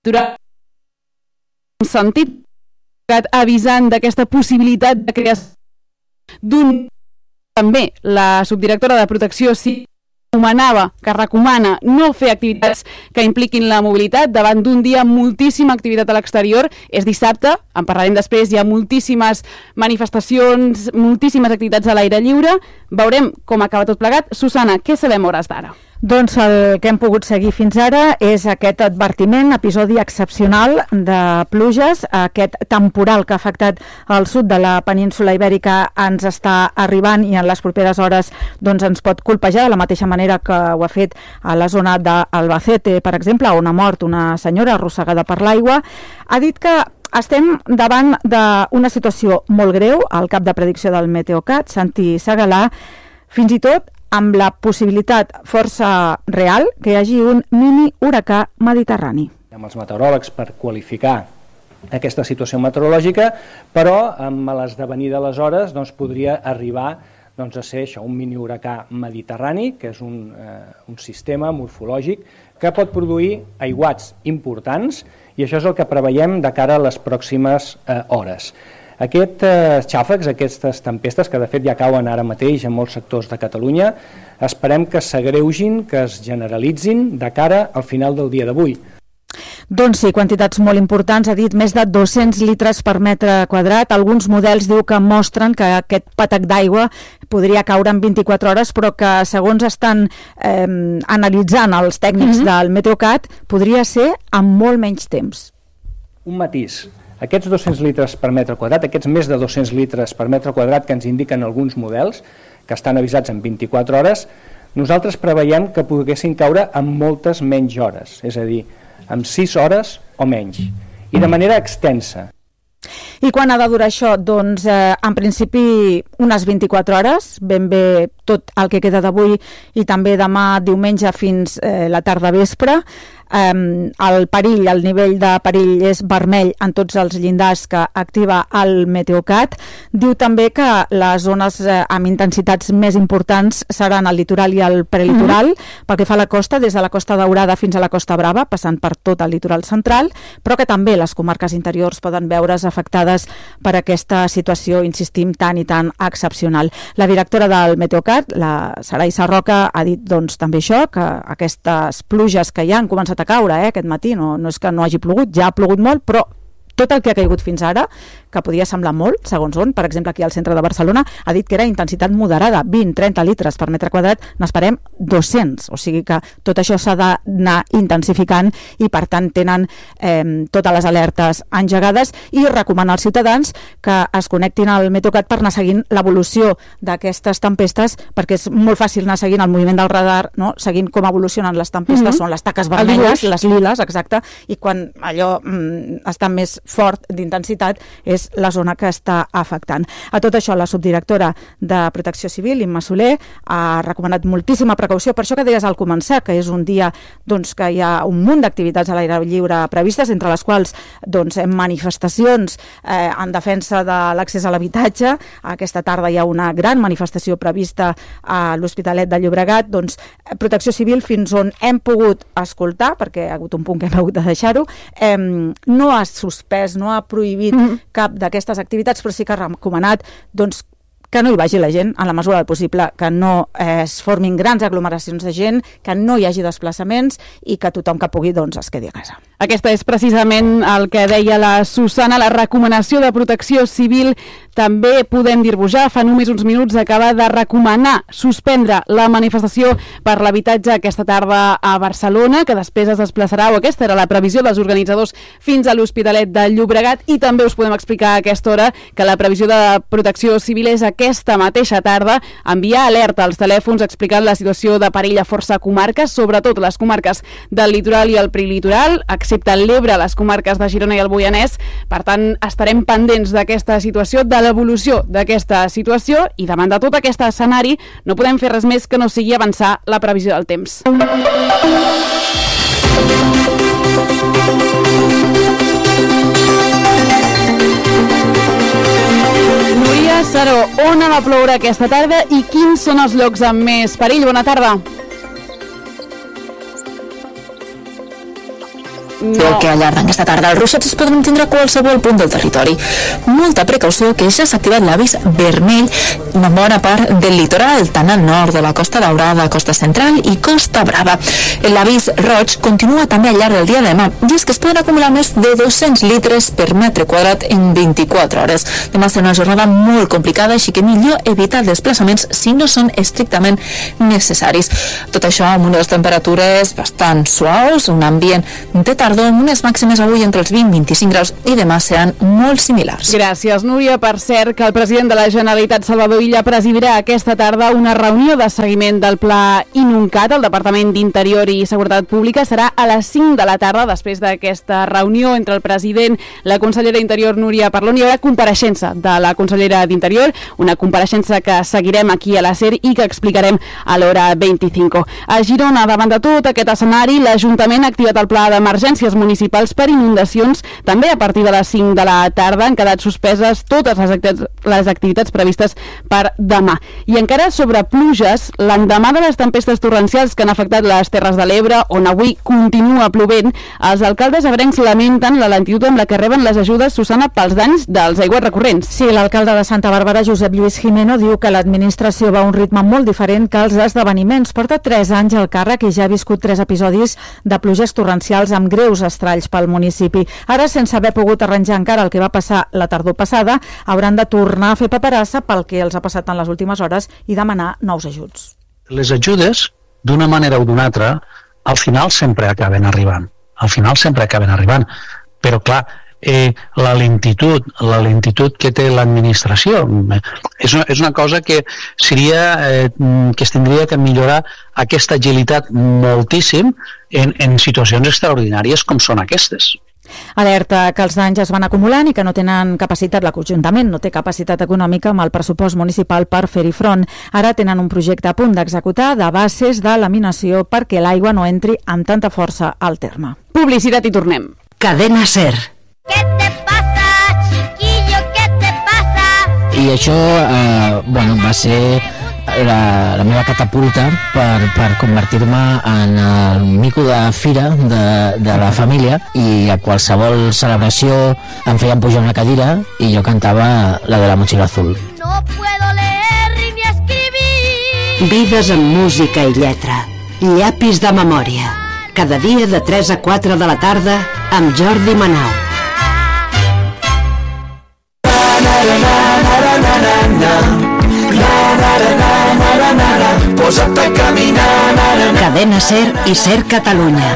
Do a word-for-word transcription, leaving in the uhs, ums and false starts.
durant un sentit avisant d'aquesta possibilitat de creació d'un... També la subdirectora de Protecció Civil recomanava, que recomana no fer activitats que impliquin la mobilitat davant d'un dia amb moltíssima activitat a l'exterior. És dissabte, en parlarem després, hi ha moltíssimes manifestacions, moltíssimes activitats a l'aire lliure. Veurem com acaba tot plegat. Susana, què sabem a hores d'ara? Doncs el que hem pogut seguir fins ara és aquest advertiment, episodi excepcional de pluges, aquest temporal que ha afectat el sud de la península ibèrica ens està arribant i en les properes hores doncs, ens pot colpejar de la mateixa manera que ho ha fet a la zona d'Albacete, per exemple, on ha mort una senyora arrossegada per l'aigua. Ha dit que estem davant d'una situació molt greu. El cap de predicció del Meteocat, Santi Segalà, fins i tot amb la possibilitat força real que hi hagi un mini huracà mediterrani. Amb els meteoròlegs per qualificar aquesta situació meteorològica, però amb l'esdevenir de les hores doncs, podria arribar doncs, a ser això, un mini huracà mediterrani, que és un, eh, un sistema morfològic que pot produir aiguats importants, i això és el que preveiem de cara a les pròximes eh, hores. Aquests eh, xàfecs, aquestes tempestes, que de fet ja cauen ara mateix en molts sectors de Catalunya, esperem que s'agreugin, que es generalitzin de cara al final del dia d'avui. Doncs sí, quantitats molt importants, ha dit més de dos-cents litres per metre quadrat. Alguns models diu que mostren que aquest patac d'aigua podria caure en vint-i-quatre hores, però que segons estan eh, analitzant els tècnics mm-hmm. del Meteocat, podria ser en molt menys temps. Un matís. Aquests dos-cents litres per metre quadrat, aquests més de dos-cents litres per metre quadrat que ens indiquen alguns models, que estan avisats en vint-i-quatre hores, nosaltres preveiem que poguessin caure en moltes menys hores, és a dir, en sis hores o menys, i de manera extensa. I quan ha de durar això? Doncs eh, en principi unes vint-i-quatre hores, ben bé tot el que queda d'avui i també demà diumenge fins eh, la tarda vespre. Um, el perill, el nivell de perill és vermell en tots els llindars que activa el Meteocat. Diu també que les zones eh, amb intensitats més importants seran el litoral i el prelitoral, mm-hmm. pel que fa a la costa, des de la Costa Daurada fins a la Costa Brava, passant per tot el litoral central, però que també les comarques interiors poden veure's afectades per aquesta situació, insistim, tan i tan excepcional. La directora del Meteocat, la Sarai Sarroca, ha dit doncs també això, que aquestes pluges que ja han començat a caure eh, aquest matí, no, no és que no hagi plogut, ja ha plogut molt, però tot el que ha caigut fins ara, que podia semblar molt, segons on, per exemple aquí al centre de Barcelona, ha dit que era intensitat moderada, vint a trenta litres per metre quadrat, n'esperem dos-cents, o sigui que tot això s'ha d'anar intensificant i per tant tenen eh, totes les alertes engegades i recomanar als ciutadans que es connectin al Meteocat per anar seguint l'evolució d'aquestes tempestes, perquè és molt fàcil anar seguint el moviment del radar, no? Seguint com evolucionen les tempestes, mm-hmm. són les taques vermelles, les liles, exacte, i quan allò mm, està més fort d'intensitat és la zona que està afectant. A tot això, la subdirectora de Protecció Civil, Imma Soler, ha recomanat moltíssima precaució, per això que deies al començar, que és un dia doncs, que hi ha un munt d'activitats a l'aire lliure previstes, entre les quals doncs, manifestacions eh, en defensa de l'accés a l'habitatge. Aquesta tarda hi ha una gran manifestació prevista a l'Hospitalet de Llobregat. Doncs, Protecció Civil, fins on hem pogut escoltar, perquè ha hagut un punt que hem hagut de deixar-ho, eh, no ha suspès, no ha prohibit mm-hmm. cap d'aquestes activitats, però sí que ha recomanat doncs, que no hi vagi la gent, en la mesura del possible, que no eh, es formin grans aglomeracions de gent, que no hi hagi desplaçaments i que tothom que pugui doncs, es quedi a casa. Aquesta és precisament el que deia la Susana, la recomanació de Protecció Civil. També podem dir-vos ja, fa només uns minuts acaba de recomanar suspendre la manifestació per l'habitatge aquesta tarda a Barcelona, que després es desplaçarà, o aquesta era la previsió dels organitzadors, fins a l'Hospitalet de Llobregat, i també us podem explicar a aquesta hora que la previsió de Protecció Civil és aquesta mateixa tarda enviar alerta als telèfons explicant la situació de perill a força comarques, sobretot les comarques del litoral i el prelitoral, excepte l'Ebre, les comarques de Girona i el Moianès. Per tant, estarem pendents d'aquesta situació, de l'evolució d'aquesta situació, i davant de tot aquest escenari no podem fer res més que no sigui avançar la previsió del temps. Núria Saró, on ha de ploure aquesta tarda i quins són els llocs amb més perill? Bona tarda. No. Que al llarg d'aquesta tarda els ruixats es poden tindre a qualsevol punt del territori. Molta precaució, que ja s'ha activat l'avís vermell una bona part del litoral, tant al nord de la Costa Daurada, Costa Central i Costa Brava. L'avís roig continua també al llarg del dia de demà, i és que es poden acumular més de dos-cents litres per metre quadrat en vint-i-quatre hores. Demà serà una jornada molt complicada, així que millor evitar desplaçaments si no són estrictament necessaris. Tot això amb unes temperatures bastant suaus, un ambient de tardor, amb unes màximes avui entre els vint i vint-i-cinc graus i demà seran molt similars. Gràcies, Núria. Per cert, que el president de la Generalitat, Salvador Illa, presidirà aquesta tarda una reunió de seguiment del Pla Inuncat. El Departament d'Interior i Seguretat Pública serà a les cinc de la tarda. Després d'aquesta reunió entre el president, la consellera d'Interior, Núria Parlon, hi haurà compareixença de la consellera d'Interior, una compareixença que seguirem aquí a la SER i que explicarem a l'hora vint-i-cinc. A Girona, davant de tot aquest escenari, l'Ajuntament ha activat el pla d'emergències municipals per inundacions. També a partir de les cinc de la tarda han quedat suspeses totes les activitats, les activitats previstes per demà. I encara sobre pluges, l'endemà de les tempestes torrencials que han afectat les Terres de l'Ebre, on avui continua plovent, els alcaldes ebrencs lamenten la lentitud amb la que reben les ajudes, Susana, pels danys dels aigües recurrents. Sí, l'alcalde de Santa Bàrbara, Josep Lluís Jimeno, diu que l'administració va a un ritme molt diferent que els esdeveniments. Porta tres anys al càrrec i ja ha viscut tres episodis de pluges torrencials amb greus estralls pel municipi. Ara, sense haver pogut arranjar encara el que va passar la tardor passada, hauran de tornar a fer paperassa pel que els ha passat en les últimes hores i demanar nous ajuts. Les ajudes, d'una manera o d'una altra, al final sempre acaben arribant. Al final sempre acaben arribant. Però, clar, eh, la lentitud, la lentitud que té l'administració és una, és una cosa que seria eh, que es tindria que millorar aquesta agilitat moltíssim en, en situacions extraordinàries com són aquestes. Alerta que els danys es van acumulant i que no tenen capacitat, l'Ajuntament no té capacitat econòmica amb el pressupost municipal per fer-hi front. Ara tenen un projecte a punt d'executar de bases de laminació perquè l'aigua no entri amb tanta força al terme. Publicitat i tornem. Cadena SER. ¿Qué te pasa, chiquillo? ¿Qué te pasa? I això, eh, bueno, va ser la, la meva catapulta per, per convertir-me en el mico de fira de, de la família, i a qualsevol celebració em feien pujar una cadira i jo cantava la de la motxilla azul. No puedo leer ni escribir. Vides amb música i lletra. Llapis de memòria. Cada dia de tres a quatre de la tarda amb Jordi Manau. Posa't a caminar. Cadena SER i SER Catalunya.